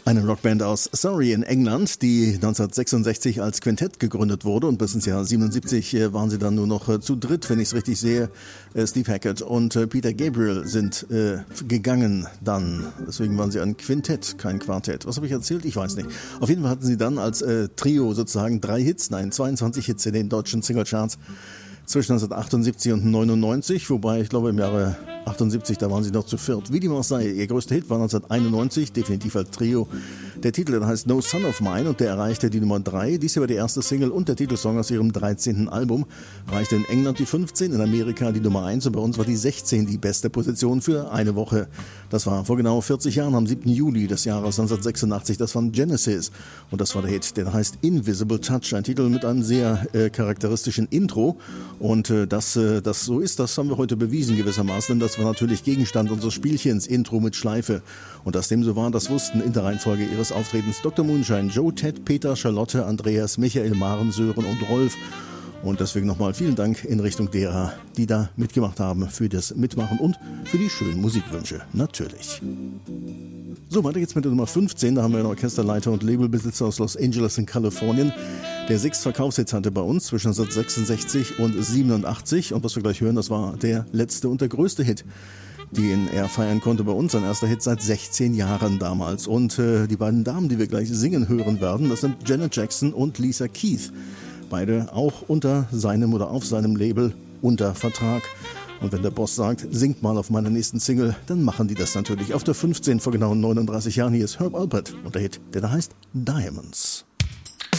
Eine Rockband aus Surrey in England, die 1966 als Quintett gegründet wurde und bis ins Jahr 77 waren sie dann nur noch zu dritt, wenn ich es richtig sehe. Steve Hackett und Peter Gabriel sind gegangen dann. Deswegen waren sie ein Quintett, kein Quartett. Was habe ich erzählt? Ich weiß nicht. Auf jeden Fall hatten sie dann als Trio sozusagen 22 Hits in den deutschen Singlecharts zwischen 1978 und 99, wobei ich glaube im Jahre 78, da waren sie noch zu viert. Wie dem auch sei, ihr größter Hit war 1991, definitiv als Trio. Der Titel, der heißt No Son of Mine und der erreichte die Nummer 3. Dies hier war die erste Single und der Titelsong aus ihrem 13. Album. Erreichte in England die 15, in Amerika die Nummer 1 und bei uns war die 16 die beste Position für eine Woche. Das war vor genau 40 Jahren, am 7. Juli des Jahres 1986. Das war Genesis und das war der Hit, der heißt Invisible Touch. Ein Titel mit einem sehr charakteristischen Intro und dass das so ist, das haben wir heute bewiesen gewissermaßen, denn das war natürlich Gegenstand unseres Spielchens, Intro mit Schleife. Und dass dem so war, das wussten in der Reihenfolge ihres Auftretens Dr. Moonshine, Joe, Ted, Peter, Charlotte, Andreas, Michael, Maren, Sören und Rolf. Und deswegen nochmal vielen Dank in Richtung derer, die da mitgemacht haben, für das Mitmachen und für die schönen Musikwünsche, natürlich. So, weiter geht's mit der Nummer 15. Da haben wir einen Orchesterleiter und Labelbesitzer aus Los Angeles in Kalifornien, der 6 Verkaufshits hatte bei uns zwischen 1966 und 87. Und was wir gleich hören, das war der letzte und der größte Hit, den er feiern konnte bei uns. Sein erster Hit seit 16 Jahren damals. Und die beiden Damen, die wir gleich singen hören werden, das sind Janet Jackson und Lisa Keith. Beide auch unter seinem oder auf seinem Label unter Vertrag. Und wenn der Boss sagt, singt mal auf meiner nächsten Single, dann machen die das natürlich. Auf der 15 vor genau 39 Jahren, hier ist Herb Alpert und der Hit, der da heißt Diamonds.